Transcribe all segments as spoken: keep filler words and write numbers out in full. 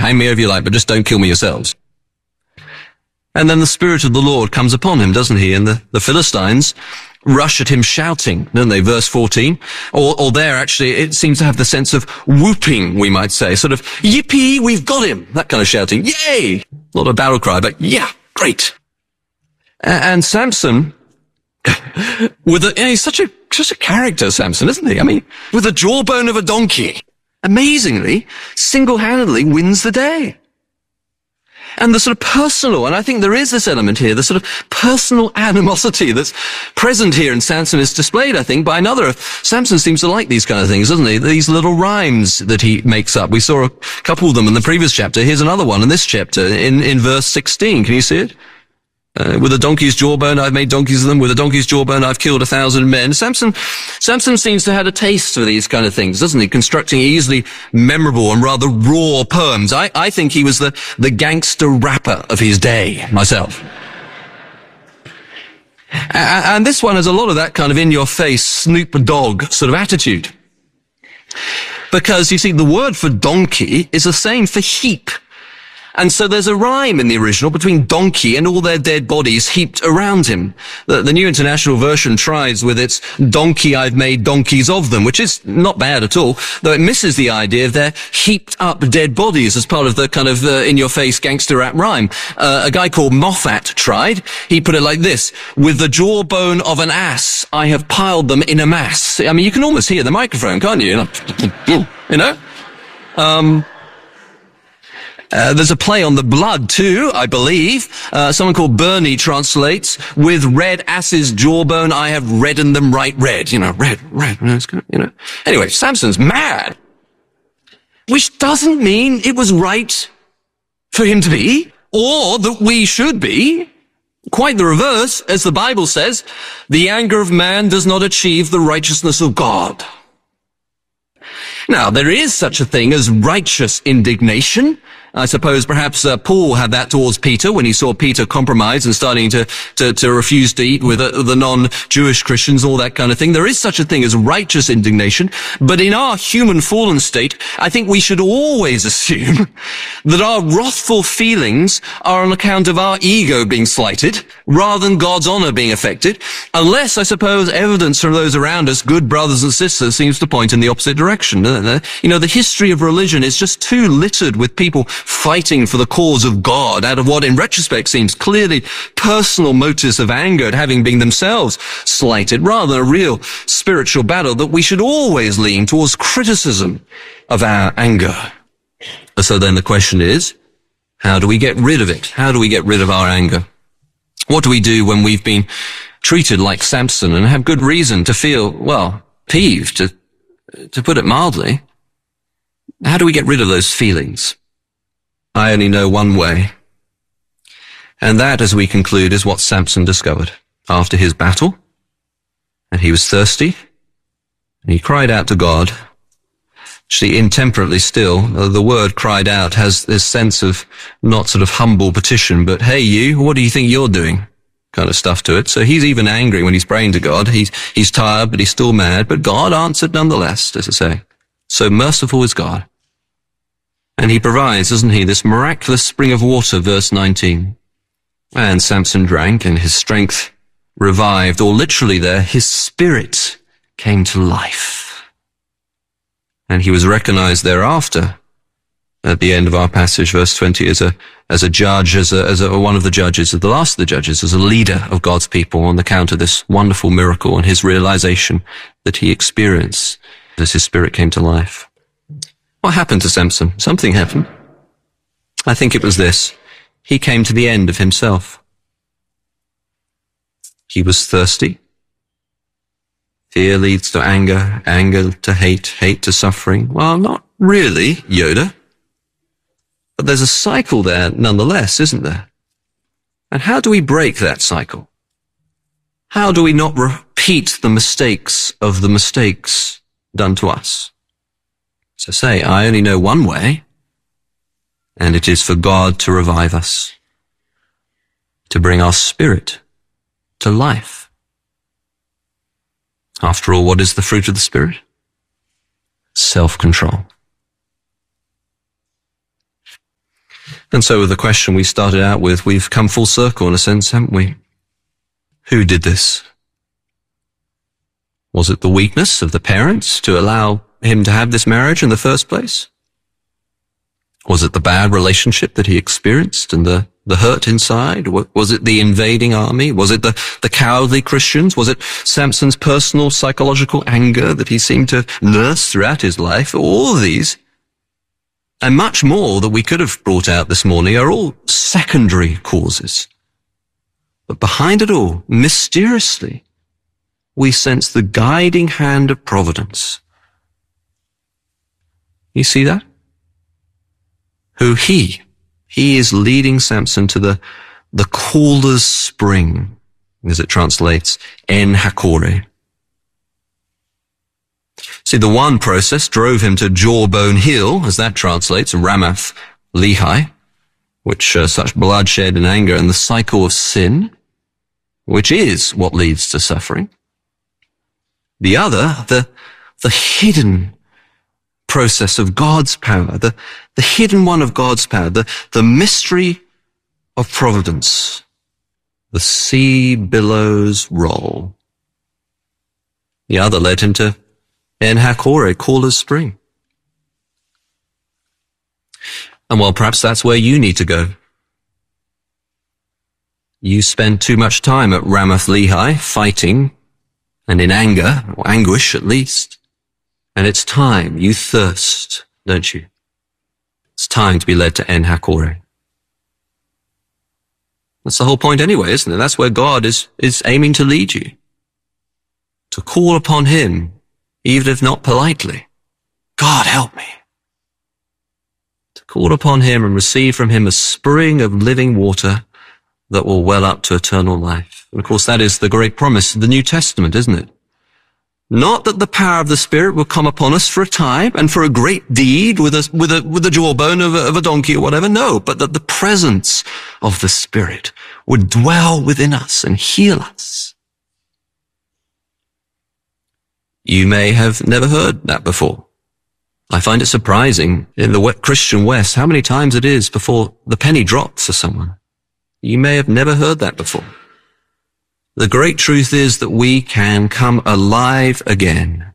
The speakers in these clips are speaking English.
hang me over you like, but just don't kill me yourselves. And then the Spirit of the Lord comes upon him, doesn't he? And the, the Philistines rush at him shouting, don't they? Verse fourteen. Or, or there, actually, it seems to have the sense of whooping, we might say. Sort of, yippee, we've got him. That kind of shouting. Yay! Not a battle cry, but yeah, great. And, and Samson, with a, you know, he's such a, such a character, Samson, isn't he? I mean, with the jawbone of a donkey, amazingly, single-handedly wins the day. And the sort of personal, and I think there is this element here, the sort of personal animosity that's present here in Samson is displayed, I think, by another. Samson seems to like these kind of things, doesn't he? These little rhymes that he makes up. We saw a couple of them in the previous chapter. Here's another one in this chapter, in, in verse sixteen. Can you see it? Uh, with a donkey's jawbone, I've made donkeys of them. With a donkey's jawbone, I've killed a thousand men. Samson, Samson seems to have had a taste for these kind of things, doesn't he? Constructing easily memorable and rather raw poems. I, I think he was the, the gangster rapper of his day, myself. And this one has a lot of that kind of in-your-face Snoop Dogg sort of attitude. Because, you see, the word for donkey is the same for heap. And so there's a rhyme in the original between donkey and all their dead bodies heaped around him. The, the New International Version tries with its donkey, I've made donkeys of them, which is not bad at all, though it misses the idea of their heaped up dead bodies as part of the kind of uh, in-your-face gangster rap rhyme. Uh, a guy called Moffat tried. He put it like this: with the jawbone of an ass, I have piled them in a mass. I mean, you can almost hear the microphone, can't you? You know? Um... Uh, there's a play on the blood too, I believe. Uh, someone called Bernie translates, with red ass's jawbone, I have reddened them right red. You know, red, red, you know. Anyway, Samson's mad. Which doesn't mean it was right for him to be, or that we should be. Quite the reverse, as the Bible says, the anger of man does not achieve the righteousness of God. Now, there is such a thing as righteous indignation. I suppose perhaps uh, Paul had that towards Peter when he saw Peter compromise and starting to, to, to refuse to eat with uh, the non-Jewish Christians, all that kind of thing. There is such a thing as righteous indignation, but in our human fallen state, I think we should always assume that our wrathful feelings are on account of our ego being slighted rather than God's honor being affected, unless, I suppose, evidence from those around us, good brothers and sisters, seems to point in the opposite direction. You know, the history of religion is just too littered with people fighting for the cause of God out of what in retrospect seems clearly personal motives of anger at having been themselves slighted, rather than a real spiritual battle, that we should always lean towards criticism of our anger. So then the question is, how do we get rid of it? How do we get rid of our anger? What do we do when we've been treated like Samson and have good reason to feel, well, peeved, to, to put it mildly? How do we get rid of those feelings? I only know one way. And that, as we conclude, is what Samson discovered after his battle. And he was thirsty, and he cried out to God. Actually, intemperately still, the word cried out has this sense of not sort of humble petition, but hey you, what do you think you're doing? Kind of stuff to it. So he's even angry when he's praying to God. He's, he's tired, but he's still mad. But God answered nonetheless, as I say. So merciful is God. And he provides, doesn't he, this miraculous spring of water, verse nineteen. And Samson drank, and his strength revived, or literally there, his spirit came to life. And he was recognized thereafter, at the end of our passage, verse twenty, as a, as a judge, as a, as a, one of the judges, the last of the judges, as a leader of God's people on account of this wonderful miracle and his realization that he experienced as his spirit came to life. What happened to Samson? Something happened. I think it was this. He came to the end of himself. He was thirsty. Fear leads to anger, anger to hate, hate to suffering. Well, not really, Yoda. But there's a cycle there nonetheless, isn't there? And how do we break that cycle? How do we not repeat the mistakes of the mistakes done to us? So say, I only know one way, and it is for God to revive us, to bring our spirit to life. After all, what is the fruit of the Spirit? Self-control. And so with the question we started out with, we've come full circle in a sense, haven't we? Who did this? Was it the weakness of the parents to allow him to have this marriage in the first place? Was it the bad relationship that he experienced and the, the hurt inside? Was it the invading army? Was it the, the cowardly Christians? Was it Samson's personal psychological anger that he seemed to nurse throughout his life? All of these, and much more that we could have brought out this morning, are all secondary causes. But behind it all, mysteriously, we sense the guiding hand of providence. You see that? Who he, he is leading Samson to the, the caller's spring, as it translates, En Hakkore. See, the one process drove him to Jawbone Hill, as that translates, Ramath Lehi, which uh, such bloodshed and anger and the cycle of sin, which is what leads to suffering. The other, the, the hidden process of God's power, the, the hidden one of God's power, the, the mystery of providence. The sea billows roll. The other led him to En Hakkore, Caller's Spring. And well, perhaps that's where you need to go. You spend too much time at Ramath Lehi fighting and in anger, or anguish at least. And it's time. You thirst, don't you? It's time to be led to En Hakkore. That's the whole point anyway, isn't it? That's where God is, is aiming to lead you. To call upon him, even if not politely. God, help me. To call upon him and receive from him a spring of living water that will well up to eternal life. And of course, that is the great promise of the New Testament, isn't it? Not that the power of the Spirit will come upon us for a time and for a great deed with a, with a, with the jawbone of a, of a donkey or whatever. No, but that the presence of the Spirit would dwell within us and heal us. You may have never heard that before. I find it surprising in the Christian West how many times it is before the penny drops for someone. You may have never heard that before. The great truth is that we can come alive again.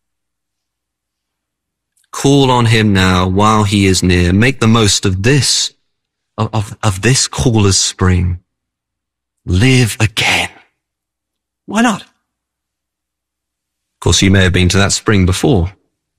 Call on him now while he is near. Make the most of this, of, of, of this caller's spring. Live again. Why not? Of course, you may have been to that spring before.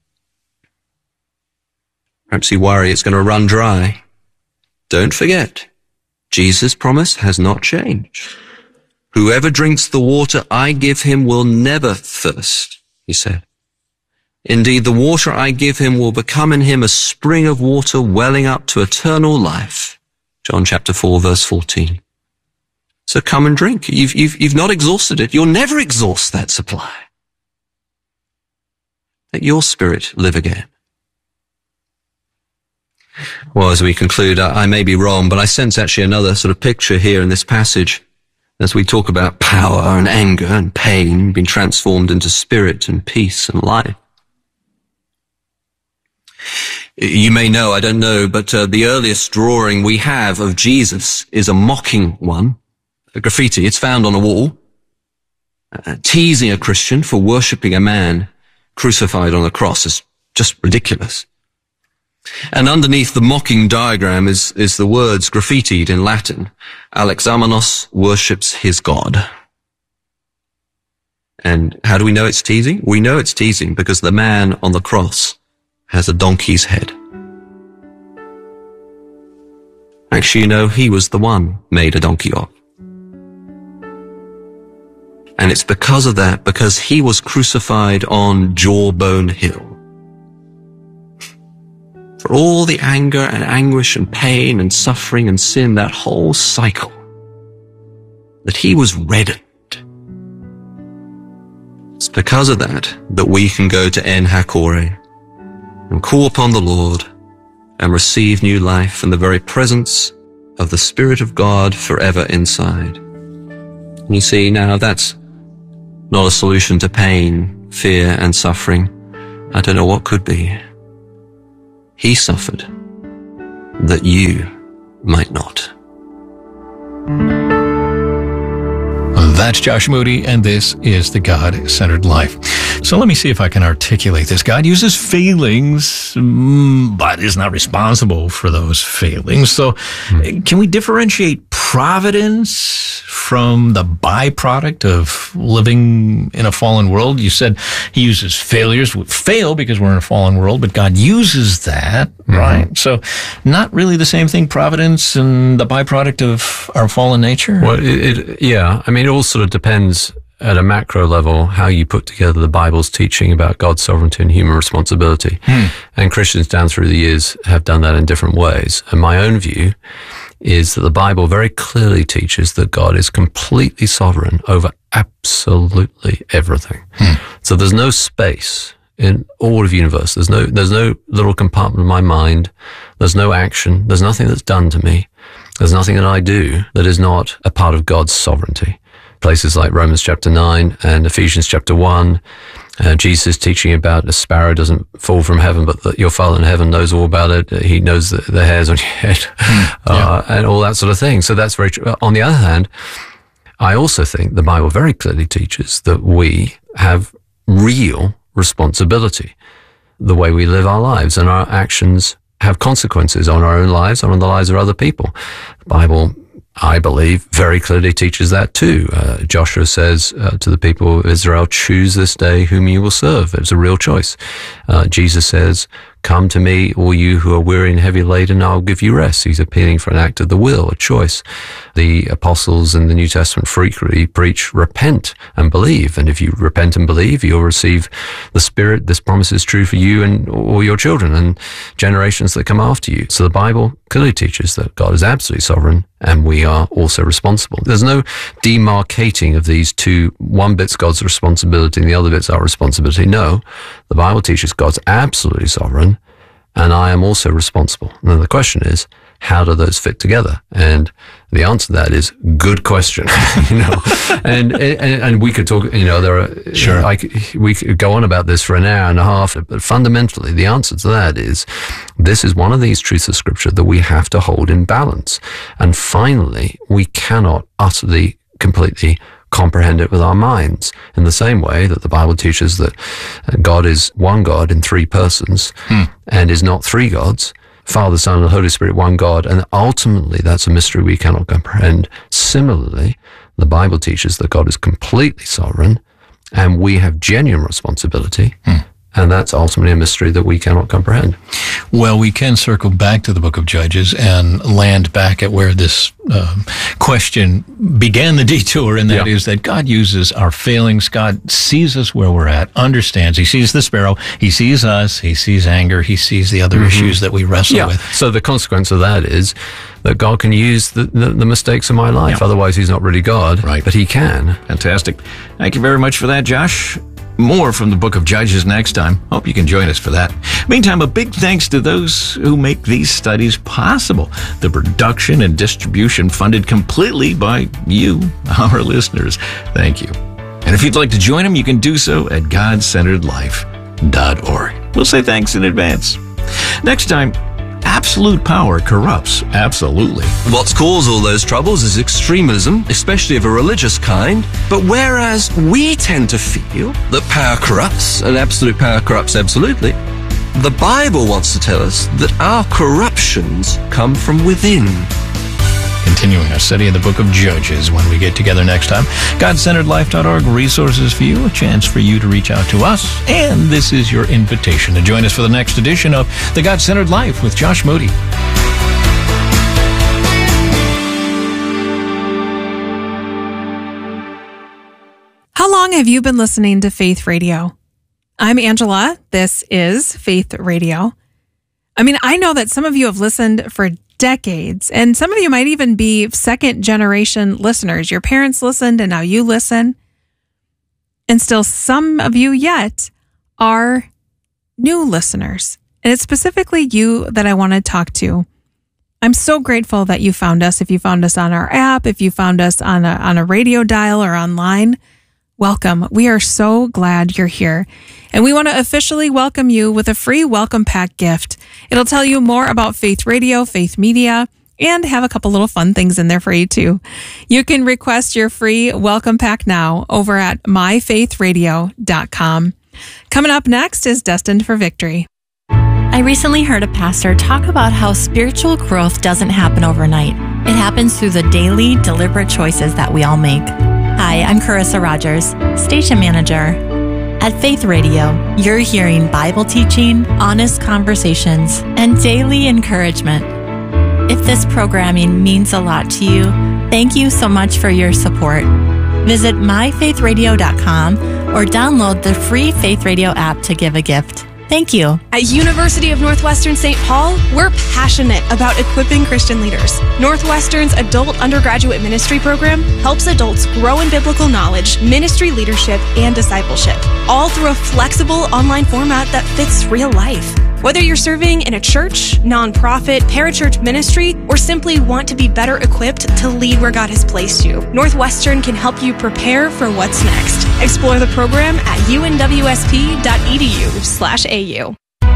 Perhaps you worry it's going to run dry. Don't forget, Jesus' promise has not changed. Whoever drinks the water I give him will never thirst, he said. Indeed, the water I give him will become in him a spring of water welling up to eternal life. John chapter four, verse fourteen. So come and drink. You've, you've, you've not exhausted it. You'll never exhaust that supply. Let your spirit live again. Well, as we conclude, I, I may be wrong, but I sense actually another sort of picture here in this passage as we talk about power and anger and pain being transformed into spirit and peace and life. You may know, I don't know, but uh, the earliest drawing we have of Jesus is a mocking one, a graffiti. It's found on a wall, uh, teasing a Christian for worshipping a man crucified on a cross. Is just ridiculous. And underneath the mocking diagram is, is the words graffitied in Latin. Alexamenos worships his God. And how do we know it's teasing? We know it's teasing because the man on the cross has a donkey's head. Actually, you know, he was the one made a donkey of. And it's because of that, because he was crucified on Jawbone Hill. For all the anger and anguish and pain and suffering and sin, that whole cycle, that he was reddened. It's because of that that we can go to En Hakkore and call upon the Lord and receive new life in the very presence of the Spirit of God forever inside. And you see, now that's not a solution to pain, fear, and suffering. I don't know what could be. He suffered that you might not. That's Josh Moody, and this is The God-Centered Life. So let me see if I can articulate this. God uses failings, but is not responsible for those failings. So hmm. can we differentiate providence from the byproduct of living in a fallen world? You said he uses failures. We fail because we're in a fallen world, but God uses that, mm-hmm. right? So not really the same thing, providence and the byproduct of our fallen nature? Well, it, it, yeah. I mean, it all sort of depends at a macro level how you put together the Bible's teaching about God's sovereignty and human responsibility. Hmm. And Christians down through the years have done that in different ways. And my own view is that the Bible very clearly teaches that God is completely sovereign over absolutely everything. Hmm. So there's no space in all of the universe. There's no, there's no little compartment of my mind. There's no action. There's nothing that's done to me. There's nothing that I do that is not a part of God's sovereignty. Places like Romans chapter nine and Ephesians chapter one, uh, Jesus teaching about a sparrow doesn't fall from heaven, but that your Father in heaven knows all about it. He knows the, the hairs on your head, mm, uh, yeah. and all that sort of thing. So that's very true. On the other hand, I also think the Bible very clearly teaches that we have real responsibility. The way we live our lives and our actions have consequences on our own lives and on the lives of other people. The Bible, I believe, very clearly teaches that too. Uh, Joshua says uh, to the people of Israel, choose this day whom you will serve. It's a real choice. Uh, Jesus says, come to me, all you who are weary and heavy laden, I'll give you rest. He's appealing for an act of the will, a choice. The apostles in the New Testament frequently preach, repent and believe. And if you repent and believe, you'll receive the Spirit. This promise is true for you and all your children and generations that come after you. So the Bible clearly teaches that God is absolutely sovereign and we are also responsible. There's no demarcating of these two. One bit's God's responsibility and the other bit's our responsibility. No, the Bible teaches God's absolutely sovereign and I am also responsible. And then the question is, how do those fit together? And the answer to that is good question. you know, and, and and we could talk. You know, there are sure. I, we could go on about this for an hour and a half. But fundamentally, the answer to that is this is one of these truths of Scripture that we have to hold in balance. And finally, we cannot utterly, completely comprehend it with our minds in the same way that the Bible teaches that God is one God in three persons hmm. and is not three gods. Father, Son, and Holy Spirit, one God, and ultimately that's a mystery we cannot comprehend. Similarly, the Bible teaches that God is completely sovereign, and we have genuine responsibility, hmm. and that's ultimately a mystery that we cannot comprehend. Well, we can circle back to the book of Judges and land back at where this um, question began the detour, and that yeah. is that God uses our failings. God sees us where we're at, understands. He sees the sparrow. He sees us. He sees anger. He sees the other mm-hmm. issues that we wrestle yeah. with. So the consequence of that is that God can use the, the, the mistakes of my life. Yeah. Otherwise, he's not really God, right. but he can. Fantastic. Thank you very much for that, Josh. More from the book of Judges next time. Hope you can join us for that. Meantime, a big thanks to those who make these studies possible. The production and distribution funded completely by you, our listeners. Thank you. And if you'd like to join them, you can do so at god centered life dot org. We'll say thanks in advance. Next time, absolute power corrupts absolutely. What's caused all those troubles is extremism, especially of a religious kind. But whereas we tend to feel that power corrupts and absolute power corrupts absolutely, the Bible wants to tell us that our corruptions come from within. Continuing our study of the book of Judges when we get together next time. god centered life dot org, resources for you, a chance for you to reach out to us. And this is your invitation to join us for the next edition of The God-Centered Life with Josh Moody. How long have you been listening to Faith Radio? I'm Angela. This is Faith Radio. I mean, I know that some of you have listened for decades, and some of you might even be second generation listeners. Your parents listened and now you listen. And still some of you yet are new listeners. And it's specifically you that I want to talk to. I'm so grateful that you found us. If you found us on our app, if you found us on a, on a radio dial or online, welcome. We are so glad you're here. And we want to officially welcome you with a free welcome pack gift. It'll tell you more about Faith Radio, Faith Media, and have a couple little fun things in there for you too. You can request your free welcome pack now over at my faith radio dot com. Coming up next is Destined for Victory. I recently heard a pastor talk about how spiritual growth doesn't happen overnight. It happens through the daily, deliberate choices that we all make. Hi, I'm Carissa Rogers, station manager. At Faith Radio, you're hearing Bible teaching, honest conversations, and daily encouragement. If this programming means a lot to you, thank you so much for your support. Visit my faith radio dot com or download the free Faith Radio app to give a gift. Thank you. At University of Northwestern Saint Paul, we're passionate about equipping Christian leaders. Northwestern's adult undergraduate ministry program helps adults grow in biblical knowledge, ministry leadership, and discipleship, all through a flexible online format that fits real life. Whether you're serving in a church, nonprofit, parachurch ministry, or simply want to be better equipped to lead where God has placed you, Northwestern can help you prepare for what's next. Explore the program at u n w s p dot e d u slash a u.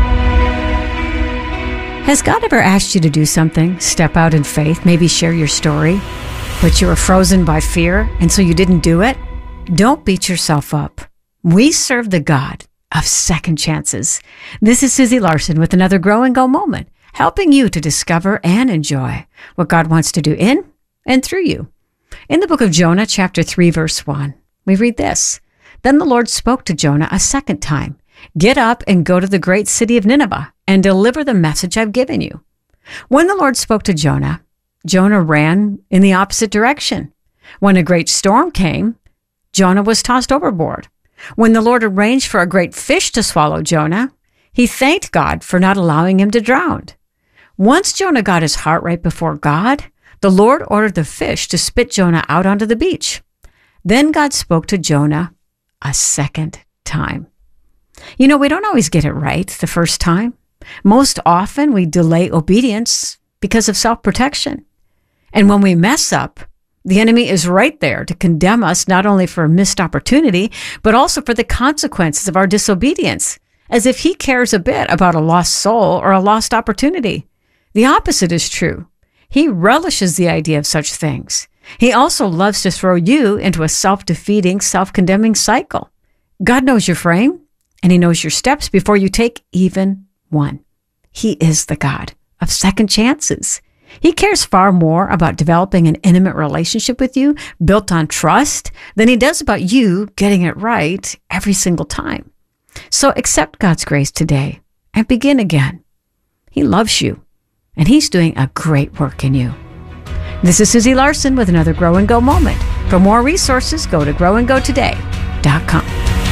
Has God ever asked you to do something, step out in faith, maybe share your story, but you were frozen by fear and so you didn't do it? Don't beat yourself up. We serve the God of second chances. This is Susie Larson with another Grow and Go moment, helping you to discover and enjoy what God wants to do in and through you. In the book of Jonah, chapter three, verse one, we read this. Then the Lord spoke to Jonah a second time. Get up and go to the great city of Nineveh and deliver the message I've given you. When the Lord spoke to Jonah, Jonah ran in the opposite direction. When a great storm came, Jonah was tossed overboard. When the Lord arranged for a great fish to swallow Jonah, he thanked God for not allowing him to drown. Once Jonah got his heart right before God, the Lord ordered the fish to spit Jonah out onto the beach. Then God spoke to Jonah a second time. You know, we don't always get it right the first time. Most often we delay obedience because of self-protection. And when we mess up, the enemy is right there to condemn us not only for a missed opportunity, but also for the consequences of our disobedience, as if he cares a bit about a lost soul or a lost opportunity. The opposite is true. He relishes the idea of such things. He also loves to throw you into a self-defeating, self-condemning cycle. God knows your frame, and he knows your steps before you take even one. He is the God of second chances. He cares far more about developing an intimate relationship with you built on trust than he does about you getting it right every single time. So accept God's grace today and begin again. He loves you, and he's doing a great work in you. This is Susie Larson with another Grow and Go moment. For more resources, go to grow and go today dot com.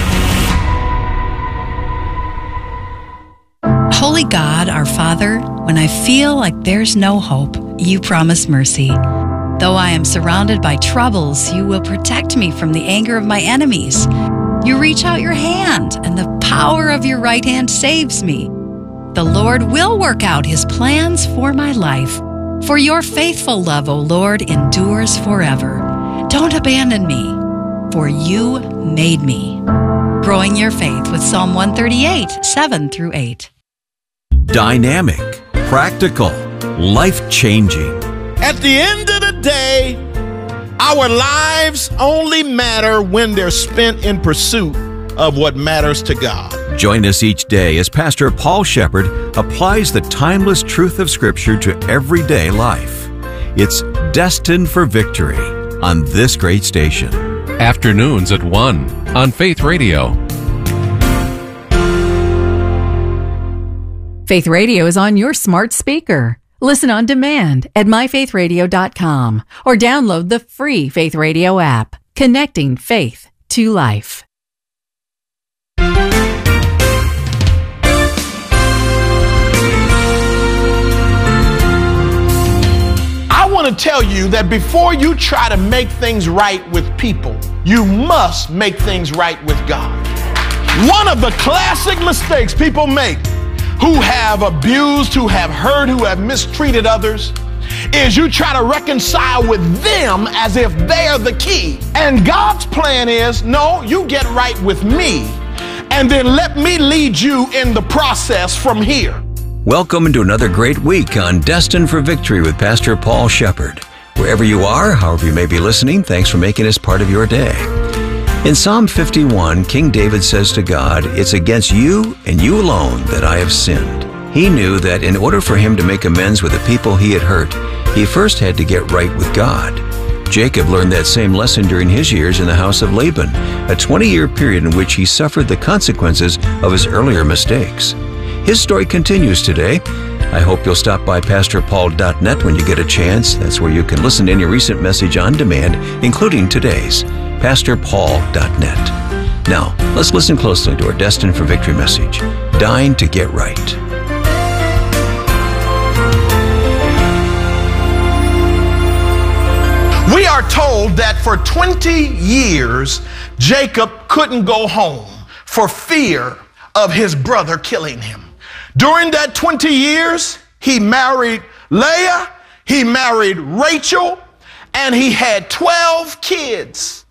Holy God, our Father, when I feel like there's no hope, you promise mercy. Though I am surrounded by troubles, you will protect me from the anger of my enemies. You reach out your hand, and the power of your right hand saves me. The Lord will work out his plans for my life. For your faithful love, O Lord, endures forever. Don't abandon me, for you made me. Growing your faith with Psalm one thirty-eight, seven through eight. Dynamic, practical, life-changing. At the end of the day, our lives only matter when they're spent in pursuit of what matters to God. Join us each day as Pastor Paul Shepherd applies the timeless truth of Scripture to everyday life. It's Destined for Victory on this great station. Afternoons at one on Faith Radio. Faith Radio is on your smart speaker. Listen on demand at my faith radio dot com or download the free Faith Radio app, connecting faith to life. I want to tell you that before you try to make things right with people, you must make things right with God. One of the classic mistakes people make who have abused, who have hurt, who have mistreated others, is you try to reconcile with them as if they're the key. And God's plan is, no, you get right with me, and then let me lead you in the process from here. Welcome to another great week on Destined for Victory with Pastor Paul Shepherd. Wherever you are, however you may be listening, thanks for making us part of your day. In Psalm fifty-one, King David says to God, "It's against you and you alone that I have sinned." He knew that in order for him to make amends with the people he had hurt, he first had to get right with God. Jacob learned that same lesson during his years in the house of Laban, a twenty-year period in which he suffered the consequences of his earlier mistakes. His story continues today. I hope you'll stop by pastor paul dot net when you get a chance. That's where you can listen to any recent message on demand, including today's, pastor paul dot net. Now, let's listen closely to our Destined for Victory message, Dying to Get Right. We are told that for twenty years, Jacob couldn't go home for fear of his brother killing him. During that twenty years, he married Leah, he married Rachel, and he had twelve kids.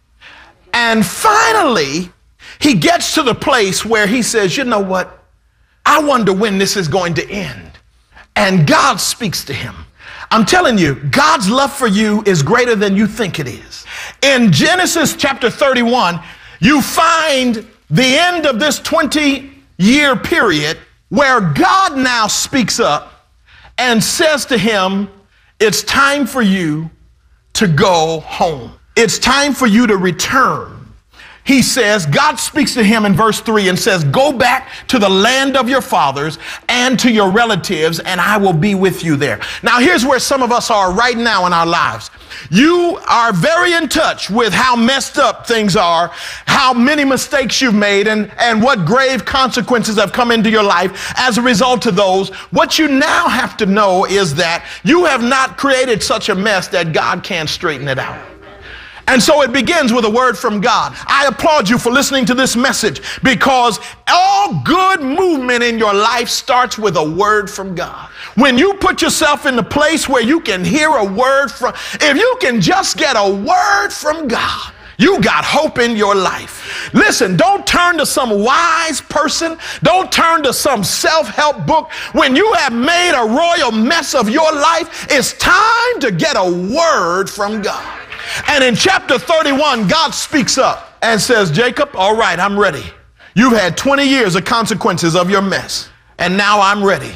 And finally, he gets to the place where he says, you know what? I wonder when this is going to end. And God speaks to him. I'm telling you, God's love for you is greater than you think it is. In Genesis chapter thirty-one, you find the end of this twenty-year period where God now speaks up and says to him, it's time for you to go home. It's time for you to return. He says, God speaks to him in verse three and says, go back to the land of your fathers and to your relatives, and I will be with you there. Now, here's where some of us are right now in our lives. You are very in touch with how messed up things are, how many mistakes you've made, and, and what grave consequences have come into your life as a result of those. What you now have to know is that you have not created such a mess that God can't straighten it out. And so it begins with a word from God. I applaud you for listening to this message, because all good movement in your life starts with a word from God. When you put yourself in the place where you can hear a word from, if you can just get a word from God, you got hope in your life. Listen, don't turn to some wise person. Don't turn to some self-help book. When you have made a royal mess of your life, it's time to get a word from God. And in chapter thirty-one, God speaks up and says, Jacob, all right, I'm ready. You've had twenty years of consequences of your mess, and now I'm ready.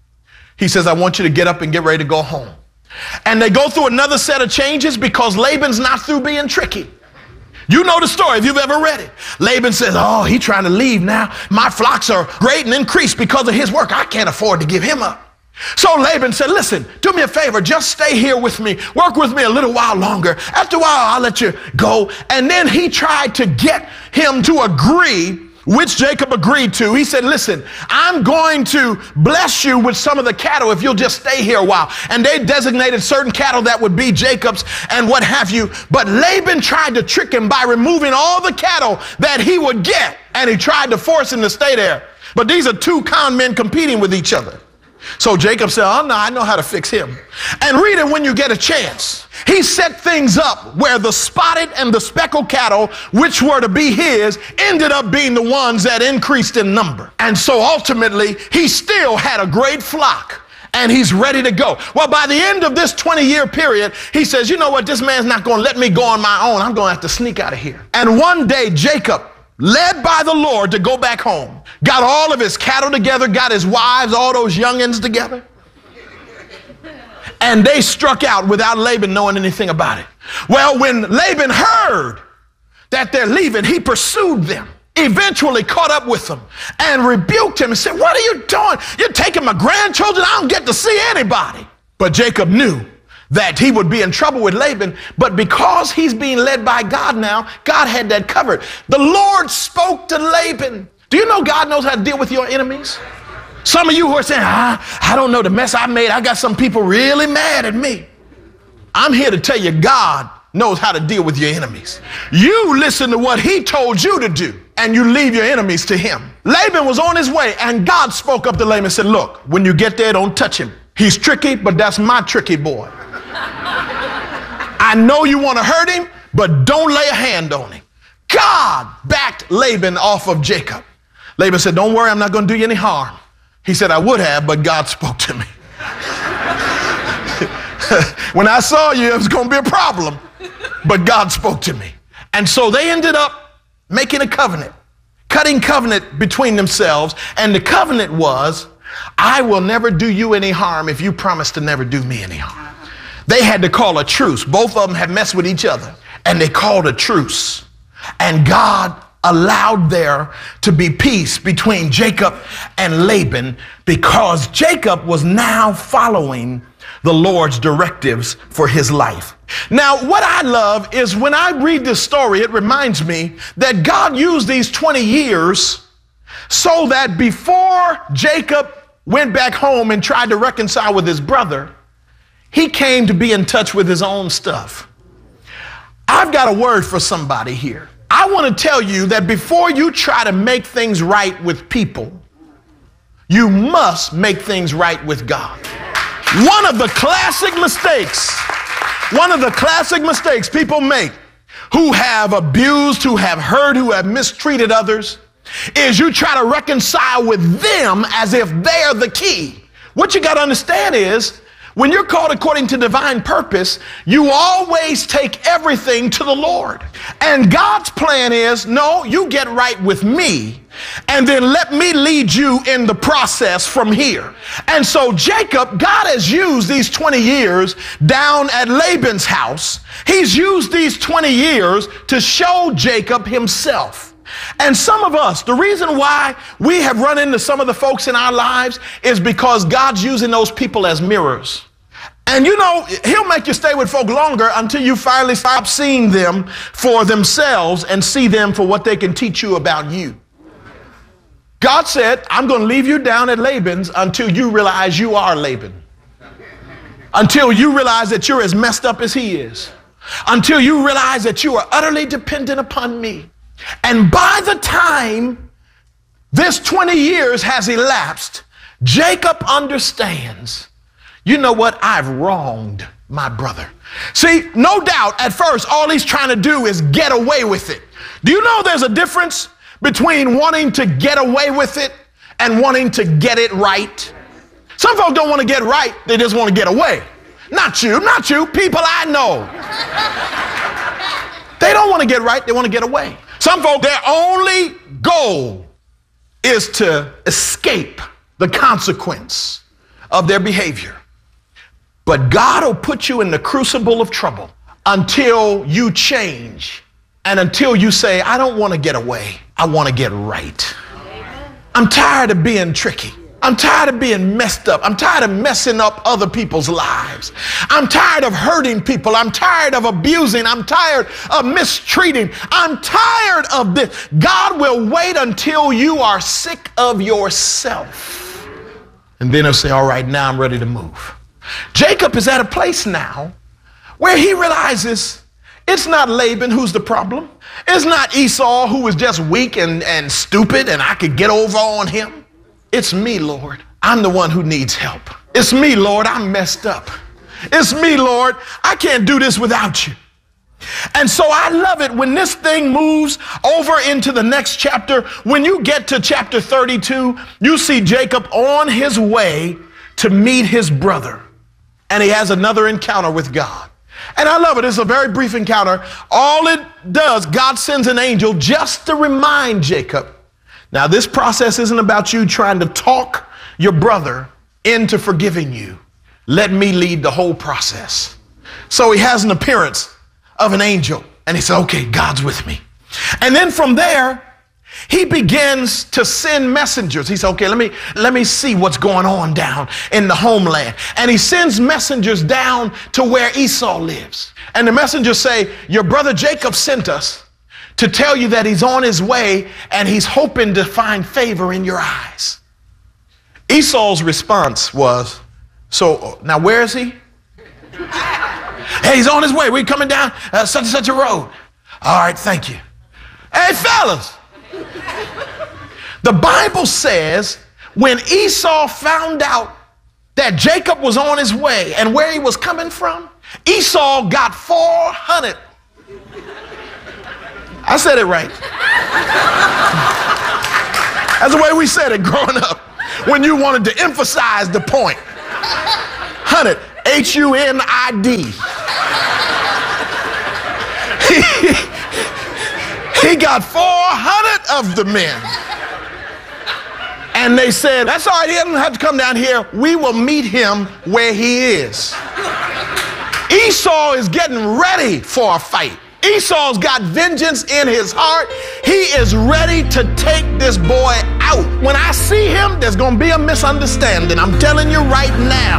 He says, I want you to get up and get ready to go home. And they go through another set of changes because Laban's not through being tricky. You know the story if you've ever read it. Laban says, oh, he's trying to leave now. My flocks are great and increased because of his work. I can't afford to give him up. So Laban said, listen, do me a favor, just stay here with me. Work with me a little while longer. After a while, I'll let you go. And then he tried to get him to agree, which Jacob agreed to. He said, listen, I'm going to bless you with some of the cattle if you'll just stay here a while. And they designated certain cattle that would be Jacob's and what have you. But Laban tried to trick him by removing all the cattle that he would get. And he tried to force him to stay there. But these are two con men competing with each other. So Jacob said, oh, no, I know how to fix him. And read it when you get a chance. He set things up where the spotted and the speckled cattle, which were to be his, ended up being the ones that increased in number. And so ultimately, he still had a great flock. And he's ready to go. Well, by the end of this twenty-year period, he says, you know what? This man's not going to let me go on my own. I'm going to have to sneak out of here. And one day, Jacob, led by the Lord to go back home, got all of his cattle together, got his wives, all those youngins together. And they struck out without Laban knowing anything about it. Well, when Laban heard that they're leaving, he pursued them, eventually caught up with them and rebuked him and said, what are you doing? You're taking my grandchildren. I don't get to see anybody. But Jacob knew that he would be in trouble with Laban, but because he's being led by God now, God had that covered. The Lord spoke to Laban. Do you know God knows how to deal with your enemies? Some of you who are saying, ah, I don't know the mess I made. I got some people really mad at me. I'm here to tell you, God knows how to deal with your enemies. You listen to what he told you to do, and you leave your enemies to him. Laban was on his way, and God spoke up to Laban and said, look, when you get there, don't touch him. He's tricky, but that's my tricky boy. I know you want to hurt him, but don't lay a hand on him. God backed Laban off of Jacob. Laban said, don't worry, I'm not going to do you any harm. He said, I would have, but God spoke to me. When I saw you, it was going to be a problem, but God spoke to me. And so they ended up making a covenant, cutting covenant between themselves. And the covenant was, I will never do you any harm if you promise to never do me any harm. They had to call a truce. Both of them had messed with each other, and they called a truce. And God allowed there to be peace between Jacob and Laban, because Jacob was now following the Lord's directives for his life. Now, what I love is when I read this story, it reminds me that God used these twenty years so that before Jacob went back home and tried to reconcile with his brother, he came to be in touch with his own stuff. I've got a word for somebody here. I want to tell you that before you try to make things right with people, you must make things right with God. One of the classic mistakes, one of the classic mistakes people make who have abused, who have hurt, who have mistreated others, is you try to reconcile with them as if they're the key. What you got to understand is, when you're called according to divine purpose, you always take everything to the Lord. And God's plan is, no, you get right with me, and then let me lead you in the process from here. And so Jacob, God has used these twenty years down at Laban's house. He's used these twenty years to show Jacob himself. And some of us, the reason why we have run into some of the folks in our lives is because God's using those people as mirrors. And you know, he'll make you stay with folk longer until you finally stop seeing them for themselves and see them for what they can teach you about you. God said, I'm going to leave you down at Laban's until you realize you are Laban. Until you realize that you're as messed up as he is. Until you realize that you are utterly dependent upon me. And by the time this twenty years has elapsed, Jacob understands, you know what? I've wronged my brother. See, no doubt at first, all he's trying to do is get away with it. Do you know there's a difference between wanting to get away with it and wanting to get it right? Some folks don't want to get right. They just want to get away. Not you, not you, people I know. They don't want to get right. They want to get away. Some folks, their only goal is to escape the consequence of their behavior. But God will put you in the crucible of trouble until you change and until you say, I don't want to get away. I want to get right. I'm tired of being tricky. I'm tired of being messed up. I'm tired of messing up other people's lives. I'm tired of hurting people. I'm tired of abusing. I'm tired of mistreating. I'm tired of this. God will wait until you are sick of yourself. And then he'll say, all right, now I'm ready to move. Jacob is at a place now where he realizes it's not Laban who's the problem. It's not Esau who is just weak and, and stupid and I could get over on him. It's me, Lord. I'm the one who needs help. It's me, Lord. I'm messed up. It's me, Lord. I can't do this without you. And so I love it when this thing moves over into the next chapter. When you get to chapter thirty-two, you see Jacob on his way to meet his brother. And he has another encounter with God. And I love it. It's a very brief encounter. All it does, God sends an angel just to remind Jacob. Now, this process isn't about you trying to talk your brother into forgiving you. Let me lead the whole process. So he has an appearance of an angel. And he said, okay, God's with me. And then from there, he begins to send messengers. He said, okay, let me, let me see what's going on down in the homeland. And he sends messengers down to where Esau lives. And the messengers say, your brother Jacob sent us to tell you that he's on his way and he's hoping to find favor in your eyes. Esau's response was, so now where is he? Hey, he's on his way. We're coming down uh, such and such a road. All right, thank you. Hey, fellas. The Bible says when Esau found out that Jacob was on his way and where he was coming from, Esau got four hundred. I said it right. That's the way we said it growing up. when you wanted to emphasize the point. Hunted, H U N I D. He, he got four hundred of the men. And they said, that's all right, he doesn't have to come down here. We will meet him where he is. Esau is getting ready for a fight. Esau's got vengeance in his heart. He is ready to take this boy out. When I see him, there's going to be a misunderstanding. I'm telling you right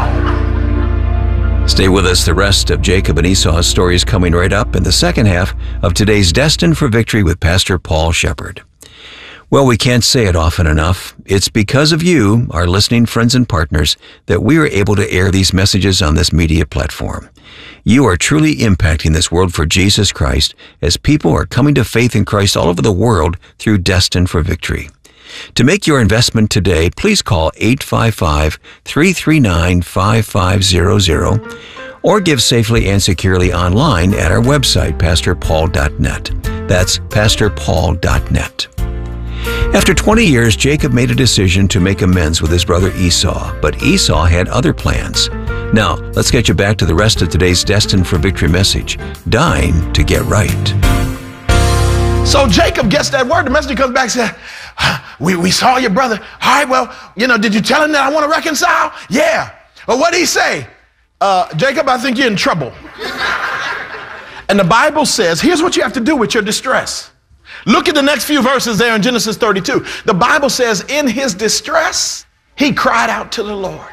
now. Stay with us. The rest of Jacob and Esau's story is coming right up in the second half of today's Destined for Victory with Pastor Paul Shepard. Well, we can't say it often enough. It's because of you, our listening friends and partners, that we are able to air these messages on this media platform. You are truly impacting this world for Jesus Christ as people are coming to faith in Christ all over the world through Destined for Victory. To make your investment today, please call eight five five, three three nine, five five zero zero or give safely and securely online at our website, pastor paul dot net. That's pastor paul dot net. After twenty years, Jacob made a decision to make amends with his brother Esau, but Esau had other plans. Now, let's get you back to the rest of today's Destined for Victory message, Dying to Get Right. So Jacob gets that word. The messenger comes back and says, we, we saw your brother. All right, well, you know, did you tell him that I want to reconcile? Yeah. Well, what did he say? Uh, Jacob, I think you're in trouble. And the Bible says, here's what you have to do with your distress. Look at the next few verses there in Genesis thirty-two. The Bible says, in his distress, he cried out to the Lord.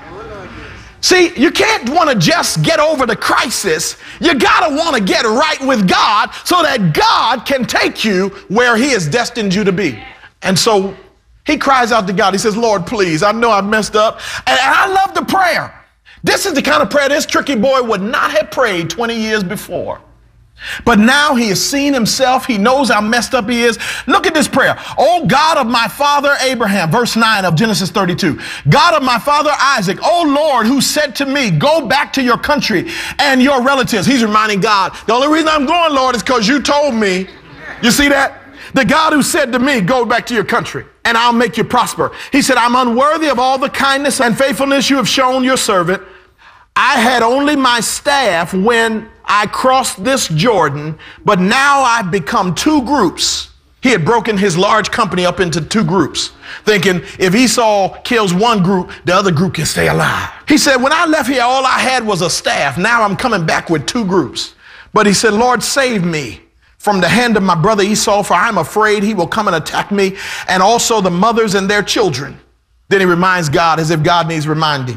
See, you can't want to just get over the crisis. You got to want to get right with God so that God can take you where he has destined you to be. And so he cries out to God. He says, Lord, please, I know I've messed up. And, and I love the prayer. This is the kind of prayer this tricky boy would not have prayed twenty years before. But now he has seen himself. He knows how messed up he is. Look at this prayer. Oh God of my father Abraham, verse nine of Genesis thirty-two. God of my father Isaac, oh Lord, who said to me, go back to your country and your relatives. He's reminding God, the only reason I'm going, Lord, is because you told me. You see that? The God who said to me, go back to your country and I'll make you prosper. He said, I'm unworthy of all the kindness and faithfulness you have shown your servant. I had only my staff when I crossed this Jordan, but now I've become two groups. He had broken his large company up into two groups, thinking if Esau kills one group, the other group can stay alive. He said, when I left here, all I had was a staff. Now I'm coming back with two groups. But he said, Lord, save me from the hand of my brother Esau, for I'm afraid he will come and attack me, and also the mothers and their children. Then he reminds God as if God needs reminding.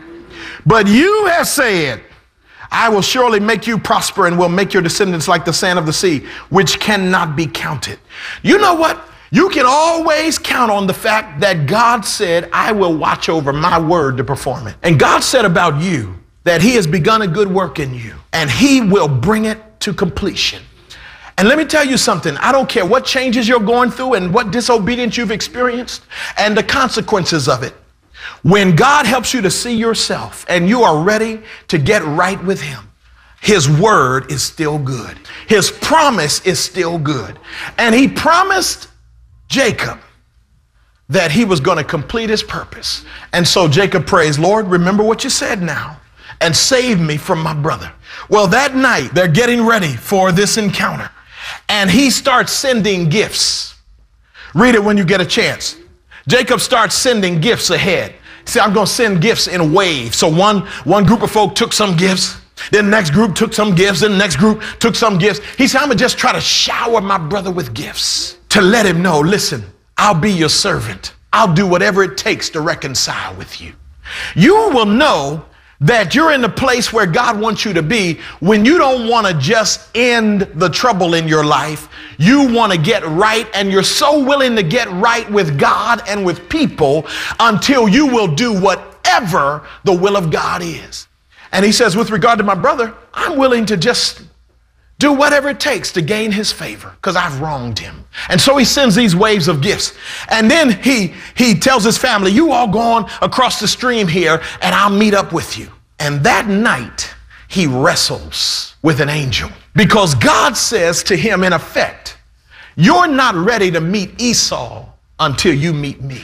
But you have said, I will surely make you prosper and will make your descendants like the sand of the sea, which cannot be counted. You know what? You can always count on the fact that God said, I will watch over my word to perform it. And God said about you that he has begun a good work in you and he will bring it to completion. And let me tell you something. I don't care what changes you're going through and what disobedience you've experienced and the consequences of it. When God helps you to see yourself and you are ready to get right with him, his word is still good. His promise is still good. And he promised Jacob that he was going to complete his purpose. And so Jacob prays, Lord, remember what you said now and save me from my brother. Well, that night they're getting ready for this encounter and he starts sending gifts. Read it when you get a chance. Jacob starts sending gifts ahead. See, I'm going to send gifts in waves. So one, one group of folk took some gifts. Then the next group took some gifts. Then the next group took some gifts. He said, I'm going to just try to shower my brother with gifts to let him know, listen, I'll be your servant. I'll do whatever it takes to reconcile with you. You will know that you're in the place where God wants you to be when you don't want to just end the trouble in your life. You want to get right, and you're so willing to get right with God and with people until you will do whatever the will of God is. And he says, with regard to my brother, I'm willing to just do whatever it takes to gain his favor because I've wronged him. And so he sends these waves of gifts. And then he, he tells his family, you all go on across the stream here and I'll meet up with you. And that night he wrestles with an angel because God says to him, in effect, you're not ready to meet Esau until you meet me.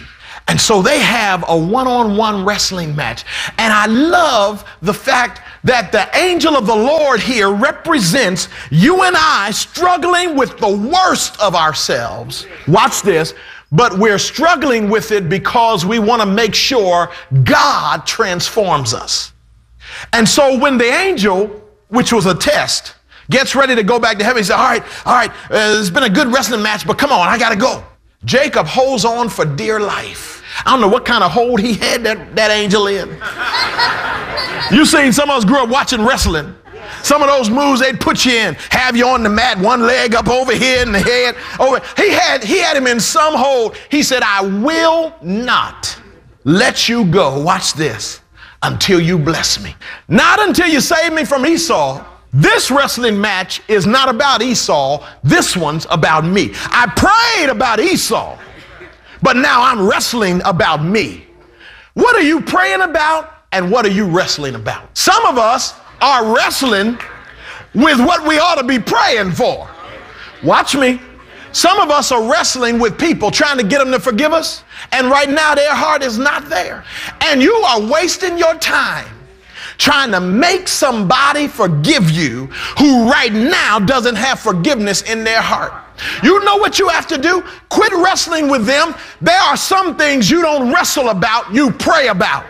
And so they have a one-on-one wrestling match. And I love the fact that the angel of the Lord here represents you and I struggling with the worst of ourselves. Watch this. But we're struggling with it because we want to make sure God transforms us. And so when the angel, which was a test, gets ready to go back to heaven, he said, all right, all right, uh, it's been a good wrestling match, but come on, I got to go. Jacob holds on for dear life. I don't know what kind of hold he had that, that angel in. You seen some of us grew up watching wrestling. Some of those moves they'd put you in, have you on the mat, one leg up over here in the head. Over. He had, he had him in some hold. He said, I will not let you go, watch this, until you bless me. Not until you save me from Esau. This wrestling match is not about Esau. This one's about me. I prayed about Esau, but now I'm wrestling about me. What are you praying about and what are you wrestling about? Some of us are wrestling with what we ought to be praying for. Watch me. Some of us are wrestling with people trying to get them to forgive us, and right now their heart is not there. And you are wasting your time trying to make somebody forgive you who right now doesn't have forgiveness in their heart. You know what you have to do? Quit wrestling with them. There are some things you don't wrestle about, you pray about.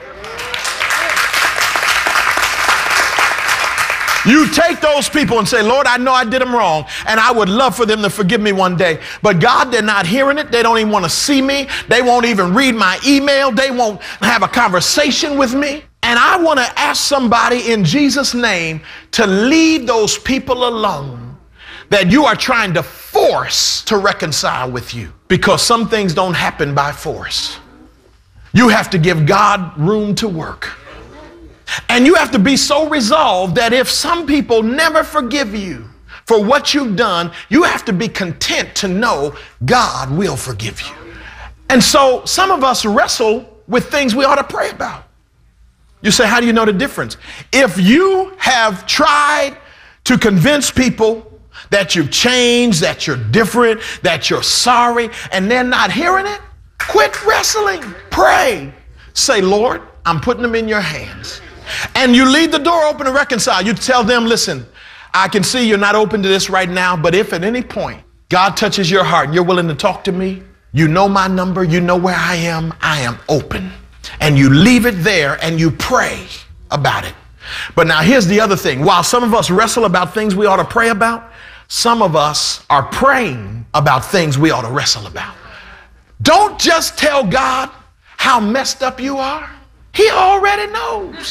You take those people and say, Lord, I know I did them wrong, and I would love for them to forgive me one day. But God, they're not hearing it. They don't even want to see me. They won't even read my email. They won't have a conversation with me. And I want to ask somebody in Jesus' name to leave those people alone that you are trying to force to reconcile with you, because some things don't happen by force. You have to give God room to work. And you have to be so resolved that if some people never forgive you for what you've done, you have to be content to know God will forgive you. And so some of us wrestle with things we ought to pray about. You say, how do you know the difference? If you have tried to convince people that you've changed, that you're different, that you're sorry, and they're not hearing it, quit wrestling. Pray. Say, Lord, I'm putting them in your hands. And you leave the door open to reconcile. You tell them, listen, I can see you're not open to this right now, but if at any point God touches your heart and you're willing to talk to me, you know my number, you know where I am, I am open. And you leave it there and you pray about it. But now here's the other thing. While some of us wrestle about things we ought to pray about, some of us are praying about things we ought to wrestle about. Don't just tell God how messed up you are. He already knows.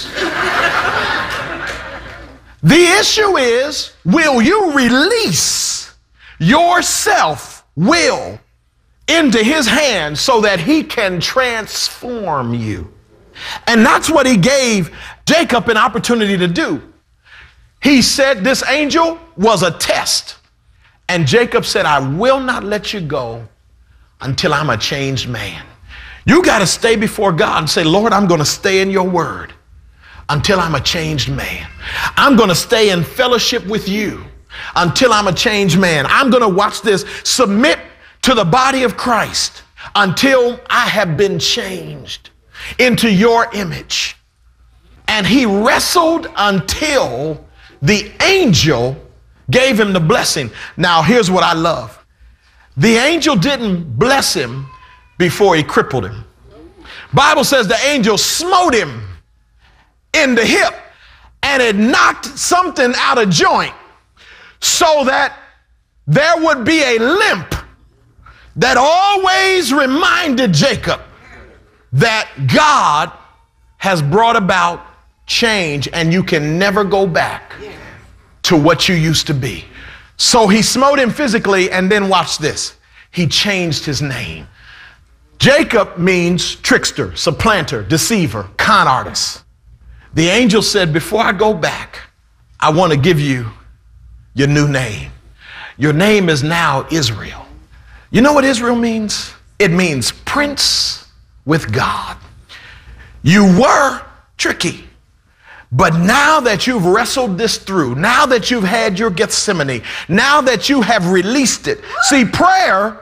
The issue is, will you release your self-will into his hands so that he can transform you? And that's what he gave Jacob an opportunity to do. He said this angel was a test. And Jacob said, I will not let you go until I'm a changed man. You got to stay before God and say, Lord, I'm going to stay in your word until I'm a changed man. I'm going to stay in fellowship with you until I'm a changed man. I'm going to watch this, submit to the body of Christ until I have been changed into your image. And he wrestled until the angel gave him the blessing. Now, here's what I love. The angel didn't bless him before he crippled him. Bible says the angel smote him in the hip and it knocked something out of joint so that there would be a limp that always reminded Jacob that God has brought about change and you can never go back to what you used to be. So he smote him physically, and then watch this. He changed his name. Jacob means trickster, supplanter, deceiver, con artist. The angel said, before I go back, I want to give you your new name. Your name is now Israel. You know what Israel means? It means prince with God. You were tricky, but now that you've wrestled this through, now that you've had your Gethsemane, now that you have released it. See, prayer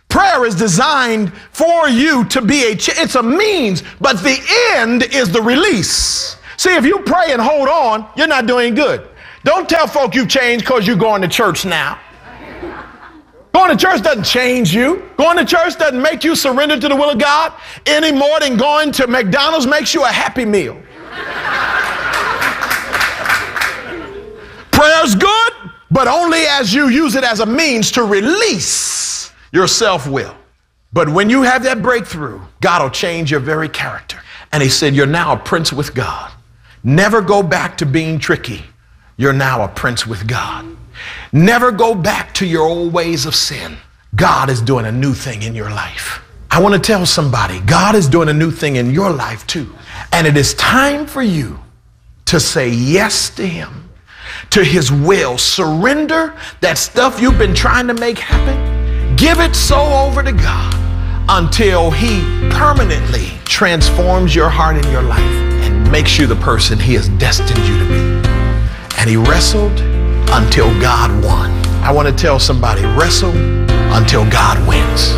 Prayer is designed for you to be a, ch- it's a means, but the end is the release. See, if you pray and hold on, you're not doing good. Don't tell folk you've changed because you're going to church now. Going to church doesn't change you. Going to church doesn't make you surrender to the will of God any more than going to McDonald's makes you a Happy Meal. Prayer's good, but only as you use it as a means to release your self-will. But when you have that breakthrough, God will change your very character. And he said, you're now a prince with God. Never go back to being tricky. You're now a prince with God. Never go back to your old ways of sin. God is doing a new thing in your life. I want to tell somebody, God is doing a new thing in your life too. And it is time for you to say yes to him, to his will. Surrender that stuff you've been trying to make happen. Give it so over to God until he permanently transforms your heart and your life and makes you the person he has destined you to be. And he wrestled until God won. I want to tell somebody, wrestle until God wins.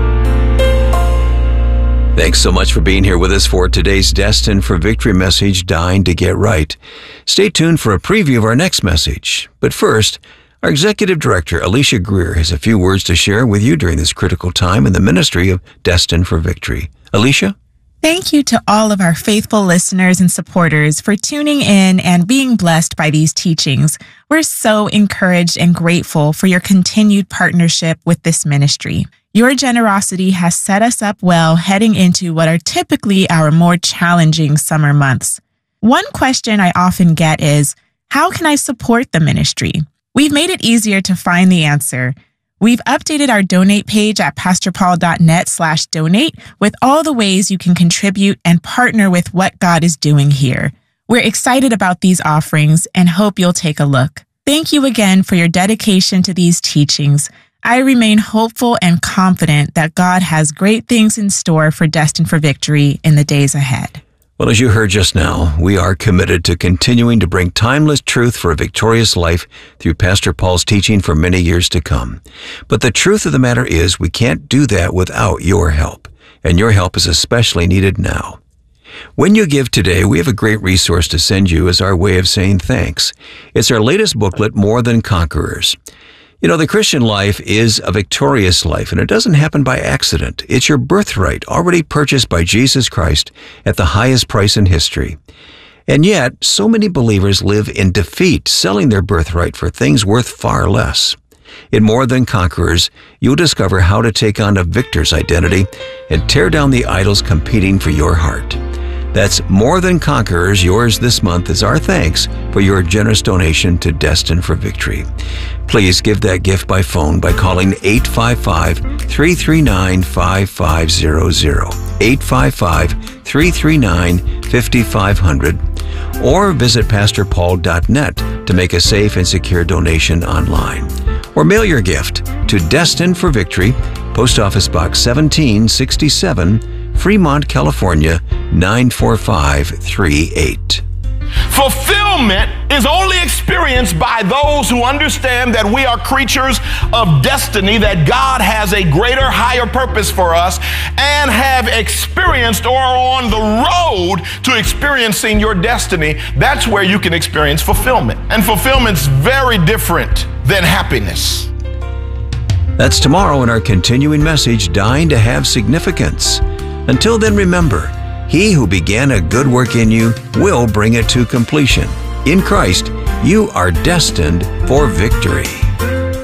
Thanks so much for being here with us for today's Destined for Victory message, Dying to Get Right. Stay tuned for a preview of our next message. But first, our Executive Director, Alicia Greer, has a few words to share with you during this critical time in the ministry of Destined for Victory. Alicia? Thank you to all of our faithful listeners and supporters for tuning in and being blessed by these teachings. We're so encouraged and grateful for your continued partnership with this ministry. Your generosity has set us up well heading into what are typically our more challenging summer months. One question I often get is, how can I support the ministry? We've made it easier to find the answer. We've updated our donate page at pastorpaul.net slash donate with all the ways you can contribute and partner with what God is doing here. We're excited about these offerings and hope you'll take a look. Thank you again for your dedication to these teachings. I remain hopeful and confident that God has great things in store for Destined for Victory in the days ahead. Well, as you heard just now, we are committed to continuing to bring timeless truth for a victorious life through Pastor Paul's teaching for many years to come. But the truth of the matter is we can't do that without your help, and your help is especially needed now. When you give today, we have a great resource to send you as our way of saying thanks. It's our latest booklet, More Than Conquerors. You know, the Christian life is a victorious life, and it doesn't happen by accident. It's your birthright, already purchased by Jesus Christ at the highest price in history. And yet, so many believers live in defeat, selling their birthright for things worth far less. In More Than Conquerors, you'll discover how to take on a victor's identity and tear down the idols competing for your heart. That's More Than Conquerors, yours this month as our thanks for your generous donation to Destined for Victory. Please give that gift by phone by calling eight five five, three three nine, five five zero zero, eight five five, three three nine, five five zero zero, or visit pastor paul dot net to make a safe and secure donation online. Or mail your gift to Destined for Victory, Post Office Box seventeen sixty-seven, Fremont, California, nine four five three eight. Fulfillment is only experienced by those who understand that we are creatures of destiny, that God has a greater, higher purpose for us, and have experienced or are on the road to experiencing your destiny. That's where you can experience fulfillment. And fulfillment's very different than happiness. That's tomorrow in our continuing message, Dying to Have Significance. Until then, remember, he who began a good work in you will bring it to completion. In Christ, you are destined for victory.